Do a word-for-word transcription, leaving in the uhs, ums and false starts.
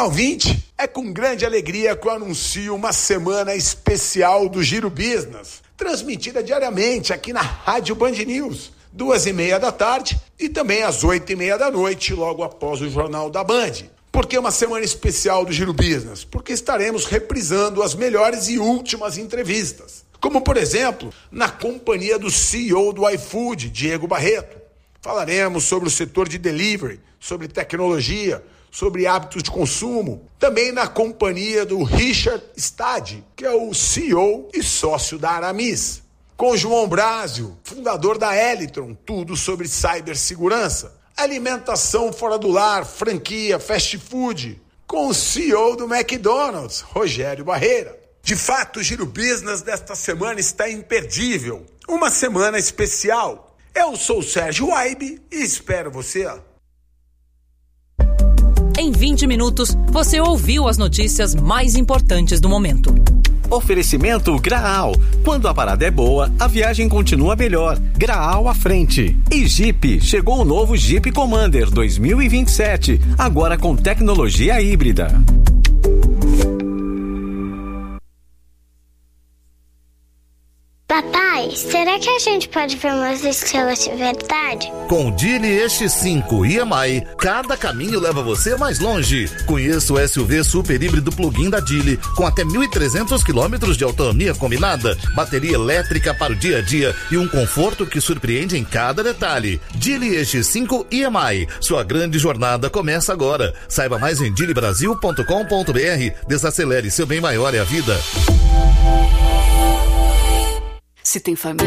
Olá, ouvinte! É com grande alegria que eu anuncio uma semana especial do Giro Business, transmitida diariamente aqui na Rádio Band News, duas e meia da tarde e também às oito e meia da noite, logo após o Jornal da Band. Por que uma semana especial do Giro Business? Porque estaremos reprisando as melhores e últimas entrevistas, como por exemplo, na companhia do C E O do iFood, Diego Barreto. Falaremos sobre o setor de delivery, sobre tecnologia, sobre hábitos de consumo, também na companhia do Richard Stade, que é o C E O e sócio da Aramis. Com João Brásio, fundador da Elitron, tudo sobre cibersegurança, alimentação fora do lar, franquia, fast food, com o C E O do McDonald's, Rogério Barreira. De fato, o Giro Business desta semana está imperdível, uma semana especial. Eu sou o Sérgio Waibe e espero você. Em vinte minutos, você ouviu as notícias mais importantes do momento. Oferecimento Graal. Quando a parada é boa, a viagem continua melhor. Graal à frente. E Jeep. Chegou o novo Jeep Commander dois mil e vinte e sete. Agora com tecnologia híbrida. Papai, será que a gente pode ver umas estrelas de verdade? Com o Geely E X cinco I M I, cada caminho leva você mais longe. Conheça o S U V super híbrido plug-in da Geely, com até mil e trezentos quilômetros de autonomia combinada, bateria elétrica para o dia a dia e um conforto que surpreende em cada detalhe. Geely E X cinco I M I, sua grande jornada começa agora. Saiba mais em geely brasil ponto com ponto b r. Desacelere, seu bem maior é a vida. Se tem família.